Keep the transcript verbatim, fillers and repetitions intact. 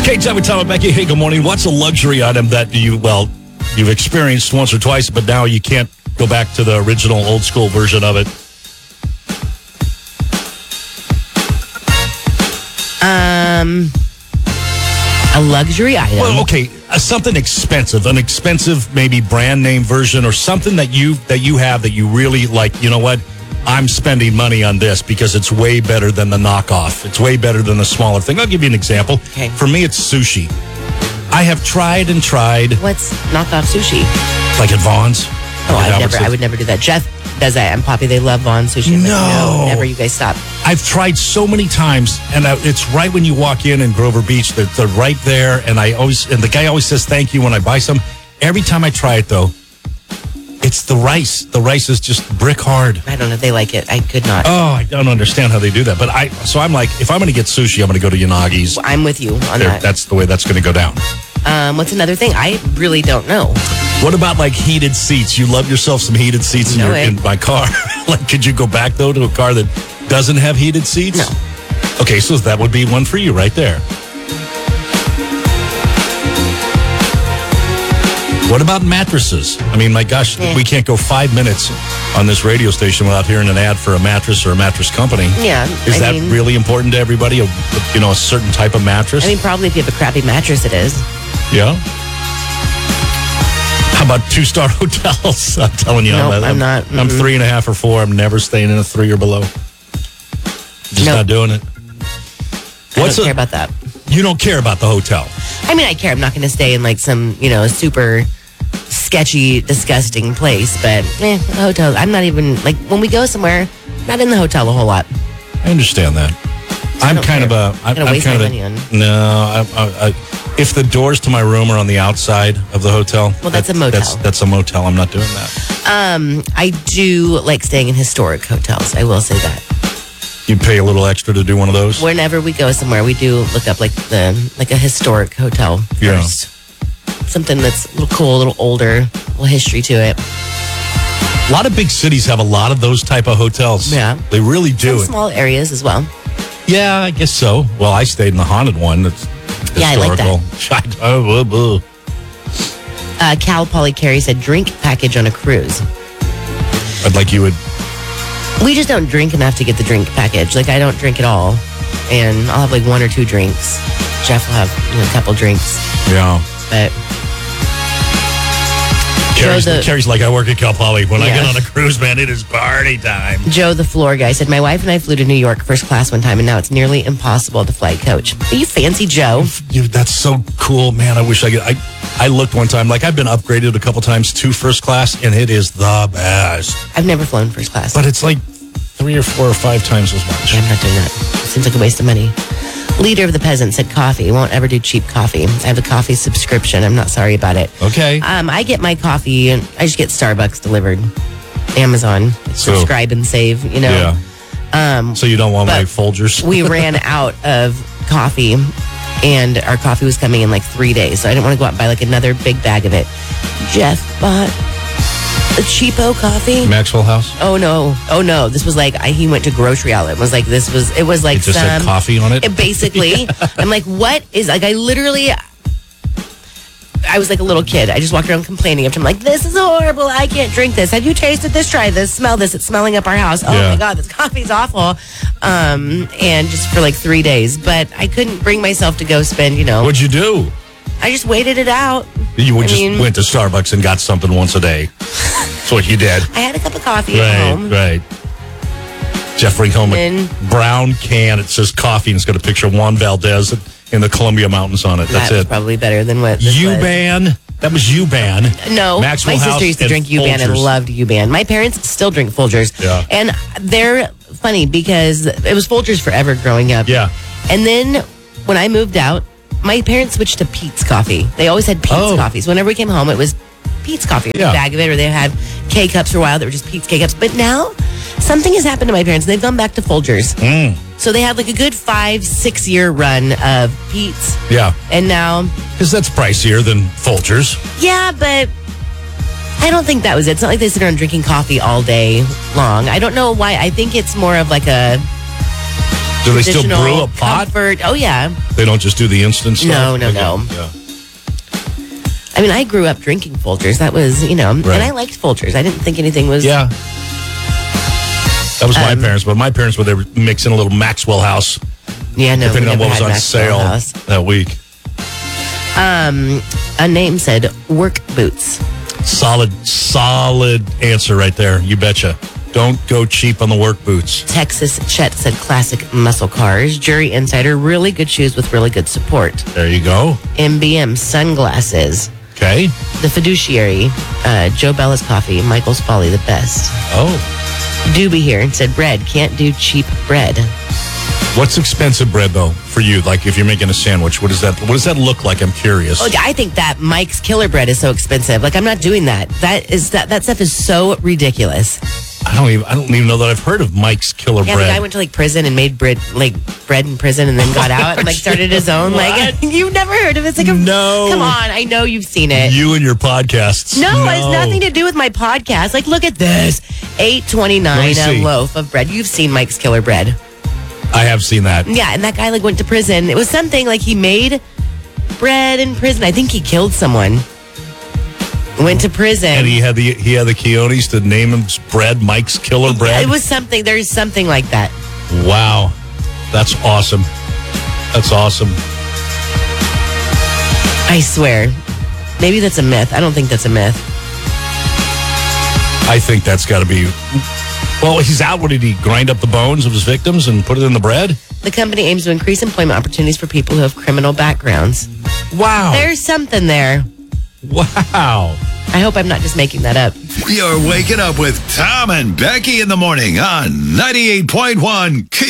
Kate, Tom, and Tom and Becky. Hey, good morning. What's a luxury item that you, well, you've experienced once or twice, but now you can't go back to the original old school version of it? Um, a luxury item. Well, okay, uh, something expensive, an expensive maybe brand name version, or something that you that you have that you really like. You know what? I'm spending money on this because it's way better than the knockoff. It's way better than the smaller thing. I'll give you an example. Okay. For me, it's sushi. I have tried and tried. What's knockoff sushi? Like at Vaughn's. Oh, I never. I would never do that. Jeff does that. And Poppy, they love Vaughn sushi. No. no, never. You guys stop. I've tried so many times, and I, it's right when you walk in in Grover Beach. They're, they're right there, and I always and the guy always says thank you when I buy some. Every time I try it, though, it's the rice. The rice is just brick hard. I don't know if they like it. I could not. Oh, I don't understand how they do that. But I, so I'm like, if I'm going to get sushi, I'm going to go to Yanagi's. I'm with you on There, that. That's the way that's going to go down. Um, what's another thing? I really don't know. What about like heated seats? You love yourself some heated seats in, No your, way. in my car. Like, could you go back though to a car that doesn't have heated seats? No. Okay, so that would be one for you right there. What about mattresses? I mean, my gosh, Eh. we can't go five minutes on this radio station without hearing an ad for a mattress or a mattress company. Yeah, Is I that mean- really important to everybody? A, you know, a certain type of mattress? I mean, probably if you have a crappy mattress, it is. Yeah. How about two-star hotels? I'm telling you, Nope, I'm, I'm not. I'm Mm-mm. three and a half or four. I'm never staying in a three or below. Just Nope. not doing it. I What's don't a- care about that. You don't care about the hotel. I mean, I care. I'm not going to stay in like some, you know, super sketchy, disgusting place. But eh, hotels. I'm not even like when we go somewhere. Not in the hotel a whole lot. I understand that. I I'm don't kind care. of a. I'm, Gonna I'm waste kind my of money a, on. No, I, I, I, if the doors to my room are on the outside of the hotel, Well, that's that- a motel. That's, that's a motel. I'm not doing that. Um, I do like staying in historic hotels. I will say that. You pay a little extra to do one of those. Whenever we go somewhere, we do look up like the like a historic hotel Yeah. first. Something that's a little cool, a little older, a little history to it. A lot of big cities have a lot of those type of hotels. Yeah. They really do. Some small areas as well. Yeah, I guess so. Well, I stayed in the haunted one. That's Yeah, I like historical. that. Oh, boo, boo. Uh, Cal Polycarry said drink package on a cruise. I'd like you would. We just don't drink enough to get the drink package. Like, I don't drink at all. And I'll have like one or two drinks. Jeff will have you know, a couple drinks. Yeah. But Carrie's, Joe, the- Carrie's like, I work at Cal Poly. When I Yeah. get on a cruise, man, it is party time. Joe, the floor guy, said, my wife and I flew to New York first class one time, and now it's nearly impossible to fly coach. Are you fancy, Joe? You, that's so cool, man. I wish I could. I, I looked one time, like I've been upgraded a couple times to first class, and it is the best. I've never flown first class. But it's like three or four or five times as much. I'm not doing that. It seems like a waste of money. Leader of the Peasants said coffee. Won't ever do cheap coffee. I have a coffee subscription. I'm not sorry about it. Okay. Um, I get my coffee, and I just get Starbucks delivered. Amazon. So- Subscribe and save, you know. Yeah. Um, So you don't want my but Folgers? we ran out of coffee, and our coffee was coming in like three days. So I didn't want to go out and buy like another big bag of it. Jeff bought a cheapo coffee. Maxwell House? Oh no! Oh no! This was like I, he went to grocery outlet. It was like this was it was like It just some had coffee on it? it basically. I'm like, what is like? I literally, I was like a little kid. I just walked around complaining. I'm like, this is horrible. I can't drink this. Have you tasted this? Try this. Smell this. It's smelling up our house. Oh Yeah. my god, this coffee's awful. Um, and just for like three days, but I couldn't bring myself to go spend. You know, What'd you do? I just waited it out. You would I just mean- went to Starbucks and got something once a day. That's what you did. I had a cup of coffee at Right, home. right. Jeff bring home a And- brown can. It says coffee and it's got a picture of Juan Valdez in the Columbia Mountains on it. That's that was it. probably better than what this was. U-Ban. That was U-Ban. No, Maxwell my House sister used to and drink U-Ban and Folgers. loved U-Ban. My parents still drink Folgers. Yeah. And they're funny because it was Folgers forever growing up. Yeah. And then when I moved out, my parents switched to Pete's Coffee. They always had Pete's Oh. Coffees. Whenever we came home, it was Pete's Coffee. Yeah. A bag of it, or they had K-Cups for a while that were just Pete's K-Cups. But now, something has happened to my parents. They've gone back to Folgers. Mm. So they had like a good five, six-year run of Pete's. Yeah. And now... Because that's pricier than Folgers. Yeah, but I don't think that was it. It's not like they sit around drinking coffee all day long. I don't know why. I think it's more of like a Do they still traditional brew a pot? comfort. Oh, yeah. They don't just do the instant stuff? No, no, They no. go- yeah. I mean, I grew up drinking Folgers. That was, you know, Right. and I liked Folgers. I didn't think anything was... Yeah. That was my Um, parents, but my parents were they were mixing a little Maxwell House, Yeah, no, depending we on never what was had on Maxwell sale House. that week. Um, a name said work boots. Solid, solid answer right there. You betcha. Don't go cheap on the work boots. Texas Chet said classic muscle cars. Jury Insider, really good shoes with really good support. There you go. M B M sunglasses. Okay. The Fiduciary, uh, Joe Bella's Coffee, Michael's Folly, the best. Oh. Doobie here and said bread, can't do cheap bread. What's expensive bread though for you? Like if you're making a sandwich, what does that what does that look like? I'm curious. Oh, I think that Mike's Killer Bread is so expensive. Like I'm not doing that. That is that that stuff is so ridiculous. I don't even I don't even know that I've heard of Mike's Killer Yeah, Bread. the guy went to like prison and made bread like bread in prison and then got out and like started his own. Like you've never heard of it? It's like a, No. Come on, I know you've seen it. You and your podcasts. No, it has nothing to do with my podcast. Like, look at this. eight twenty Let nine me see. a loaf of bread. You've seen Mike's Killer Bread. I have seen that. Yeah, and that guy like went to prison. It was something like he made bread in prison. I think he killed someone. Went to prison. And he had the he had the Keonis to name him bread, Mike's Killer Bread. It was something. There's something like that. Wow. That's awesome. That's awesome. I swear. Maybe that's a myth. I don't think that's a myth. I think that's got to be. Well, he's out. What did he grind up the bones of his victims and put it in the bread? The company aims to increase employment opportunities for people who have criminal backgrounds. Wow. There's something there. Wow. I hope I'm not just making that up. You're waking up with Tom and Becky in the morning on ninety-eight point one